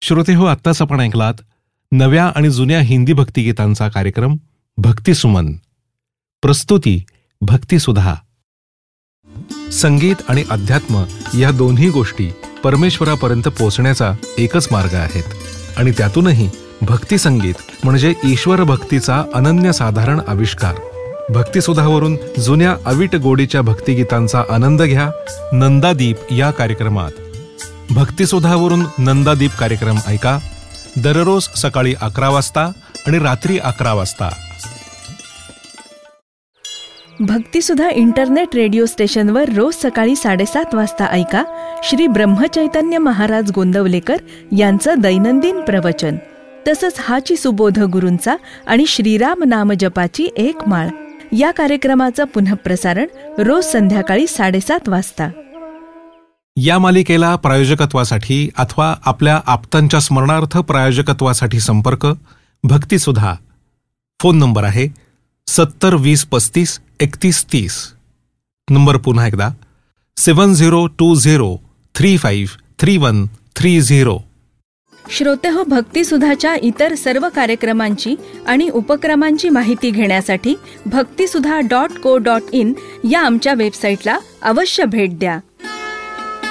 श्रोतेहो, आत्ताच आपण ऐकलात नव्या आणि जुन्या हिंदी भक्तिगीतांचा कार्यक्रम भक्तिसुमन. प्रस्तुती भक्तिसुधा. संगीत आणि अध्यात्म या दोन्ही गोष्टी परमेश्वरापर्यंत पोहोचण्याचा एकच मार्ग आहेत आणि त्यातूनही भक्तिसंगीत म्हणजे ईश्वर भक्तीचा अनन्यसाधारण आविष्कार. भक्तिसुधावरून जुन्या अवीट गोडीच्या भक्तिगीतांचा आनंद घ्या नंदादीप या कार्यक्रमात. भक्तिसुधावरून नंदादीप कार्यक्रम ऐका दररोज सकाळी 11 वाजता आणि रात्री 11 वाजता. भक्तिसुधा इंटरनेट रेडिओ स्टेशनवर रोज सकाळी 7:30 वाजता ऐका श्री ब्रह्मचैतन्य महाराज गोंदवलेकर यांचं दैनंदिन प्रवचन. तसंच हाची सुबोध गुरूंचा आणि श्रीराम नाम जपाची एक माळ या कार्यक्रमाचं पुनःप्रसारण रोज संध्याकाळी 7:30 वाजता. या मालिकेला प्रायोजकत्वासाठी अथवा आपल्या आप्तांच्या स्मरणार्थ प्रायोजकत्वासाठी संपर्क भक्तिसुधा. फोन नंबर आहे 70 20 35 31 30. नंबर पुन्हा एकदा 7020 35 31 30. श्रोतेहो, भक्तिसुधाच्या इतर सर्व कार्यक्रमांची आणि उपक्रमांची माहिती घेण्यासाठी भक्तिसुधा.co.in या आमच्या वेबसाईटला अवश्य भेट द्या.